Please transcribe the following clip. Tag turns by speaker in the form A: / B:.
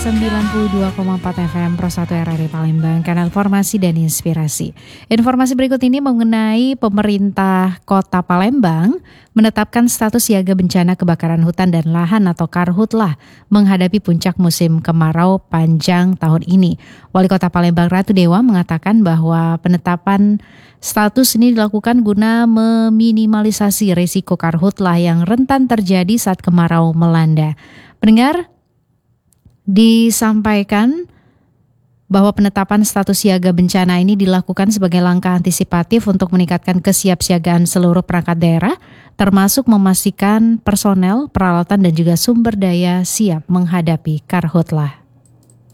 A: 92,4 FM Pro 1 RRI Palembang, kanal informasi dan inspirasi. Informasi berikut ini mengenai pemerintah Kota Palembang menetapkan status siaga bencana kebakaran hutan dan lahan atau Karhutlah menghadapi puncak musim kemarau panjang tahun ini. Wali Kota Palembang Ratu Dewa mengatakan bahwa penetapan status ini dilakukan guna meminimalisasi risiko Karhutlah yang rentan terjadi saat kemarau melanda. Pendengar, disampaikan bahwa penetapan status siaga bencana ini dilakukan sebagai langkah antisipatif untuk meningkatkan kesiapsiagaan seluruh perangkat daerah, termasuk memastikan personel, peralatan dan juga sumber daya siap menghadapi Karhutlah.